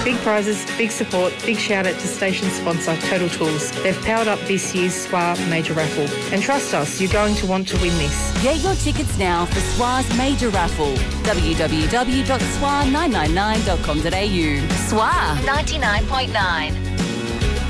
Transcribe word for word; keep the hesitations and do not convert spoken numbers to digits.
Big prizes, big support, big shout out to station sponsor Total Tools. They've powered up this year's S W A Major Raffle. And trust us, you're going to want to win this. Get your tickets now for S W A's Major Raffle. w w w dot s w a nine nine nine dot com dot a u. S W A ninety-nine point nine.